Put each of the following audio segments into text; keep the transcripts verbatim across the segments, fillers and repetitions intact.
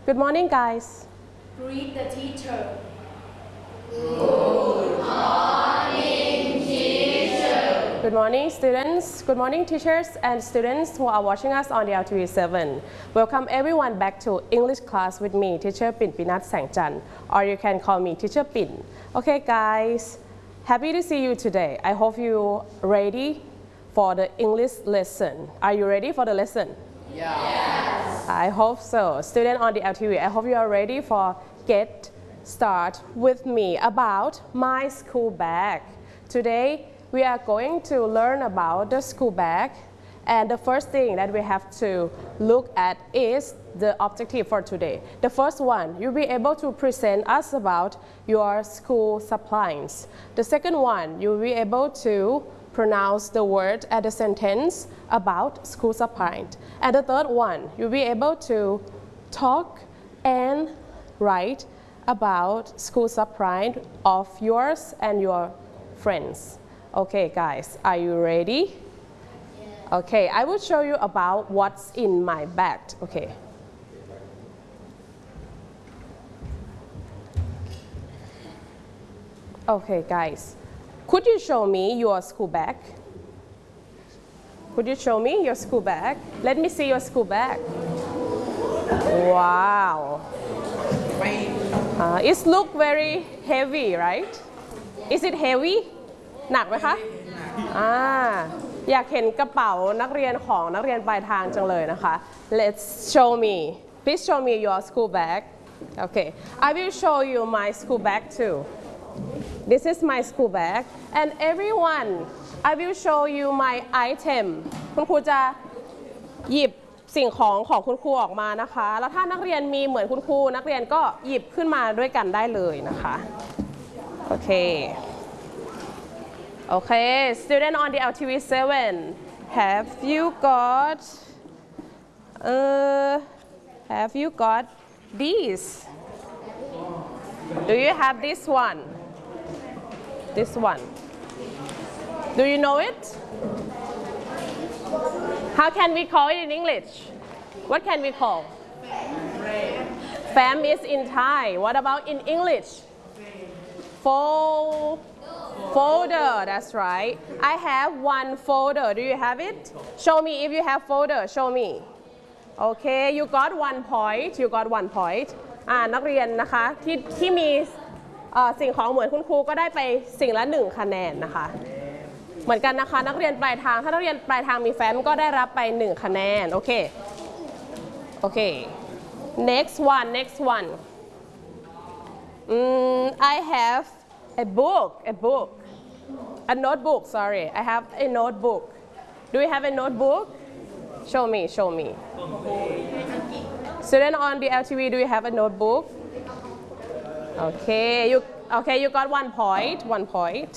Good morning, guys. Greet the teacher. Good morning, teacher. Good morning, students. Good morning, teachers and students who are watching us on the L T V seven. Welcome everyone back to English class with me, Teacher Pin Pinat Sangchan, or you can call me Teacher Pin. Okay, guys, happy to see you today. I hope you ready for the English lesson. Are you ready for the lesson? Yes. I hope so. Student on the L T V, I hope you are ready for get start with me about my school bag. Today, we are going to learn about the school bag, and the first thing that we have to look at is the objective for today. The first one, you'll be able to present us about your school supplies. The second one, you'll be able to pronounce the word and the sentence about school supplies. And the third one, you'll be able to talk and write about school supplies of yours and your friends. Okay, guys, are you ready? Yeah. Okay, I will show you about what's in my bag. Okay. Okay, guys, could you show me your school bag? Could you show me your school bag? Let me see your school bag. Wow. Uh, it looks very heavy, right? Is it heavy? หนักไหมคะอ่าอยากเห็นกระเป๋านักเรียนของนักเรียนปลายทางจังเลยนะคะ Let's show me. Please show me your school bag. Okay, I will show you my school bag too. This is my school bag, and everyone, I will show you my item. คุณครูจะหยิบสิ่งของของคุณครูออกมานะคะแล้วถ้านักเรียนมีเหมือนคุณครูนักเรียนก็หยิบขึ้นมาด้วยกันได้เลยนะคะโอเคโอเค student on the L T V seven have you got uh, have you got these do you have this one this one do you know it How can we call it in English? What can we call? Fam is in Thai. What about in English? Fold, folder, that's right. I have one folder. Do you have it? Show me if you have folder. Show me. Okay, you got one point. You got one point. อ่านักเรียนนะคะที่ที่มีสิ่งของเหมือนคุณครูก็ได้ไปสิ่งละหนึ่งคะแนนนะคะเหมือนกันนะคะนักเรียนปลายทางถ้านักเรียนปลายทางมีแฟ้มก็ได้รับไปหนึ่งคะแนนโอเคโอเค next one next one mm, I have a book a book a notebook sorry I have a notebook do you have a notebook show me show me student on the L T V do you have a notebook okay you okay you got one point one point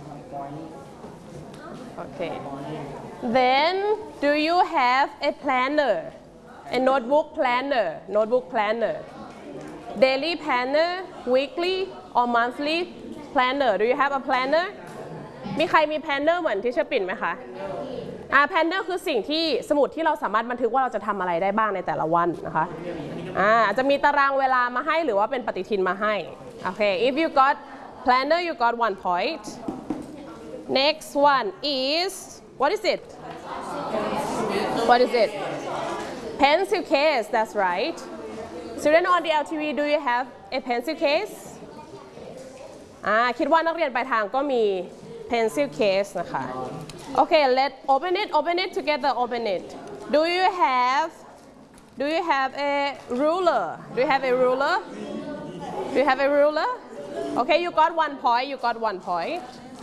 Okay. Then, do you have a planner, a notebook planner, notebook planner, daily planner, weekly or monthly planner? Do you have a planner? มีใครมี planner เหมือนที่เชอปิ่นไหมคะอ่า planner คือสิ่งที่สมุดที่เราสามารถบันทึกว่าเราจะทำอะไรได้บ้างในแต่ละวันนะคะอ่าจะมีตารางเวลามาให้หรือว่าเป็นปฏิทินมาให้โอเค if you got planner you got one point Next one is, what is it? What is it? Pencil case, that's right. Student on the L T V, do you have a pencil case? อ่าคิดว่านักเรียนปลายทางก็มี pencil case นะคะ Okay, let's open it, open it together, open it. Do you have, do you have a ruler? Do you have a ruler? Do you have a ruler? Okay, you got one point, you got one point.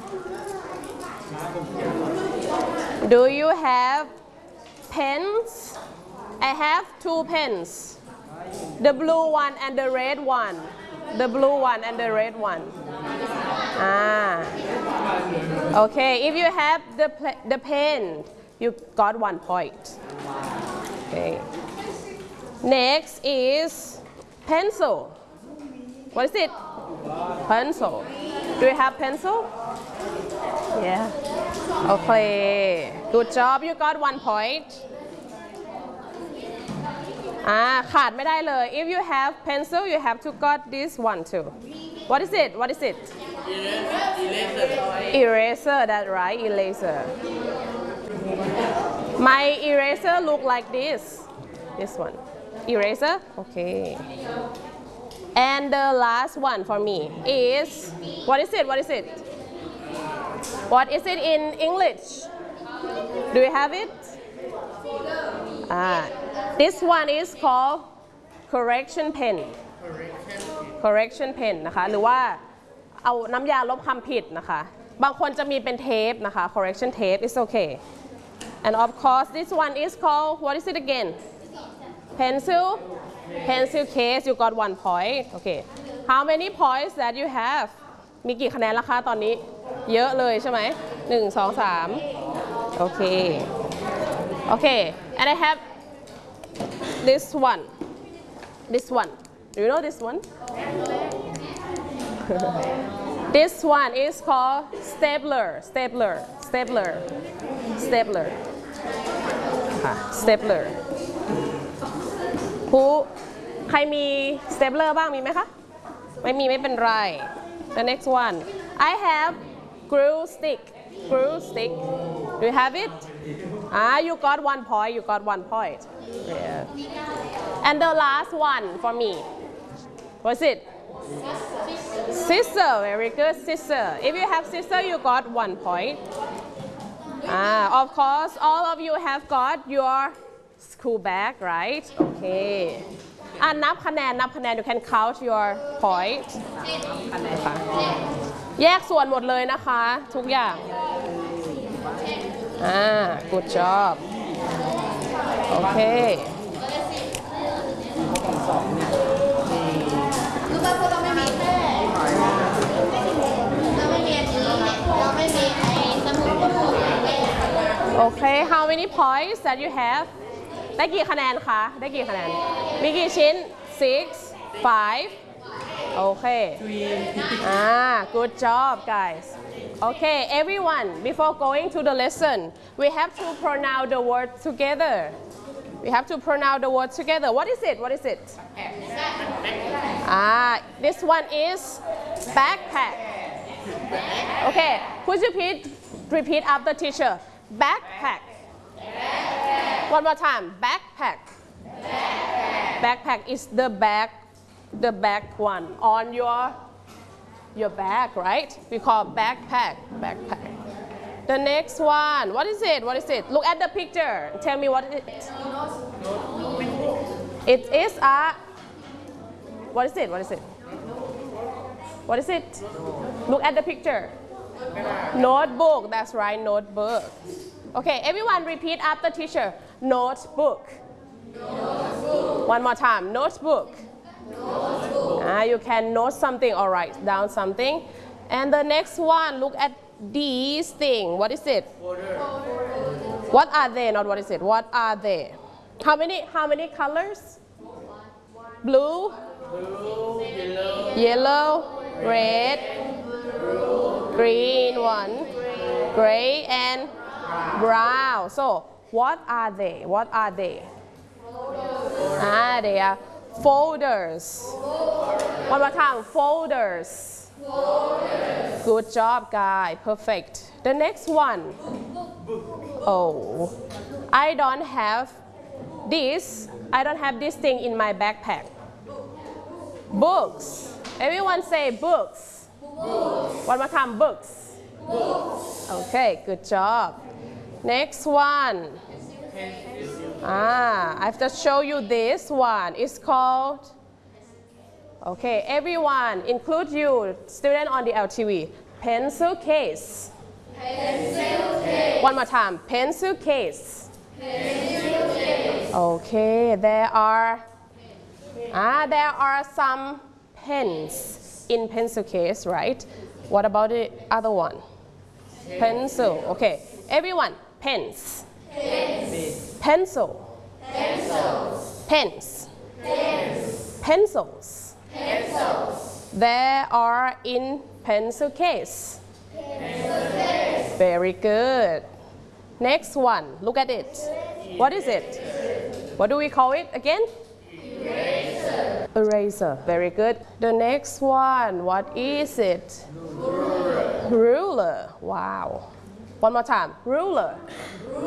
Do you have pens? I have two pens. The blue one and the red one. The blue one and the red one. Ah. Okay, if you have the, the pen, you got one point. Okay. Next is pencil. What is it? Pencil. Do you have pencil? Yeah. Okay. Good job. You got one point. อ่าขาดไม่ได้เลย if you have pencil you have to got this one too what is it what is it Eraser. eraser that's right eraser my eraser look like this this one eraser okay and the last one for me is what is it what is it what is it in English do you have it ah this one is called correction pen correction pen นะคะหรือว่าเอาน้ำยาลบคำผิดนะคะบางคนจะมีเป็นเทปนะคะ correction tape is okay and of course this one is called what is it again pencil pencil case you got one point okay how many points that you have มีกี่คะแนนแล้วคะตอนนี้เยอะเลยใช่ไหมหนึ่งสองสามโอเคโอเค and I have this one this one do you know this one this one is called stapler stapler stapler stapler stapler ผู้ใครมี stapler บ้างมีไหมคะไม่มีไม่เป็นไร the next one I have glue stick glue stick do you have it ah you got one point you got one point yeah. and the last one for me what's it scissor very good scissor if you have scissor you got one point ah of course all of you have got your school bag right okay อ่ะนับคะแนนนับคะแนน you can count your point แยกส่วนหมดเลยนะคะทุกอย่างอ่า good job โอเครู้ป่ะพวกเราไม่มีแค่เราไม่มีอันนี้เราไม่มีไอ้สมุดคู่โอเค how many points that you have ได้กี่คะแนนคะได้กี่คะแนนมีกี่ชิ้น six five โอเคอ่า good job guys okay everyone before going to the lesson we have to pronounce the word together we have to pronounce the word together what is it what is it ah this one is backpack okay could you repeat repeat after teacher backpack one more time backpack backpack is the bag the back one on your your bag right we call backpack backpack the next one what is it what is it look at the picture tell me what it is it is a what is it what is it what is it look at the picture notebook that's right notebook okay everyone repeat after teacher notebook, notebook. One more time notebook, notebook. Ah, you can note something or write down something and the next one look at these things what is it what are they not what is it what are they how many how many colors blue, Blue, yellow, yellow red green one gray and brown so what are they what are they ah they are folders one more time folders good job guy perfect the next one oh I don't have this I don't have this thing in my backpack books everyone say books, books. One more time books. books okay good job next one ah I have to show you this one it's called okay everyone include you student on the L T V pencil case pencil case one more time pencil case pencil case okay there are ah there are some pens in pencil case right what about the other one pencil okay everyone pens pens pencil pencils pens pens pencils pencils there are in pencil case pencil case very good next one look at it what is it what do we call it again Eraser. Eraser. Very good. The next one, what is it? Ruler. Ruler. Wow. One more time. Ruler.